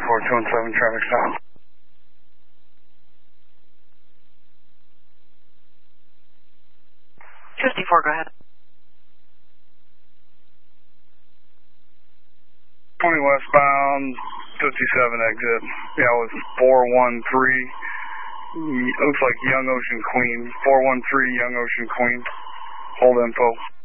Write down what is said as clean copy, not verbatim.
217 traffic stop. 54, go ahead. 20 westbound, 57 exit. Yeah, it was 413. Looks like Young Ocean Queen. 413 Young Ocean Queen. Hold info.